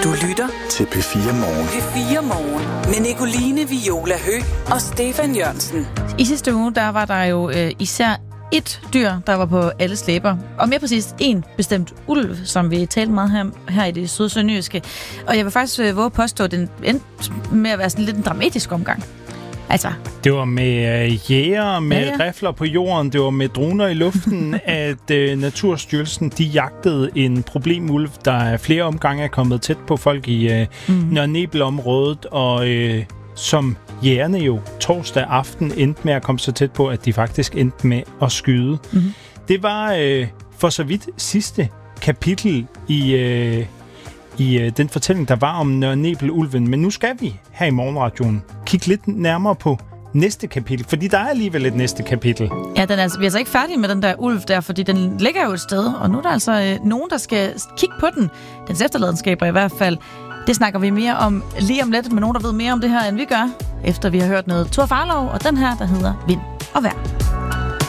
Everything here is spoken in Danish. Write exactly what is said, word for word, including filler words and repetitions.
Du lytter til P fire Morgen. P fire Morgen med Nicoline Viola Høgh og Stefan Jørgensen. I sidste uge, der var der jo øh, især et dyr, der var på alles læber. Og mere præcist en bestemt ulv, som vi talte meget her, her i det sydsønderjyske. Og jeg vil faktisk øh, våge påstå, at den endte med at være sådan lidt en dramatisk omgang. Altså. Det var med øh, jæger, med ja, ja. rifler på jorden, det var med droner i luften, at øh, Naturstyrelsen, de jagtede en problemulv, der er flere omgange er kommet tæt på folk i øh, mm. Nørre Nebel-området, og øh, som jægerne jo torsdag aften endte med at komme så tæt på, at de faktisk endte med at skyde. Mm. Det var øh, for så vidt sidste kapitel i... Øh, i øh, den fortælling, der var om Nørre Nebel-ulven. Men nu skal vi her i Morgenradioen kigge lidt nærmere på næste kapitel, fordi der er alligevel et næste kapitel. Ja, den er, altså, vi er altså ikke færdige med den der ulv der, fordi den ligger jo et sted, og nu er der altså øh, nogen, der skal kigge på den. Dens efterladenskaber i hvert fald. Det snakker vi mere om lige om lidt, med nogen, der ved mere om det her, end vi gør, efter vi har hørt noget Thor Farlov, og den her, der hedder Vind og Vejr.